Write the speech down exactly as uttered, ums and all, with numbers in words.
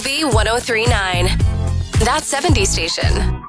V one oh three point nine. That seventies station.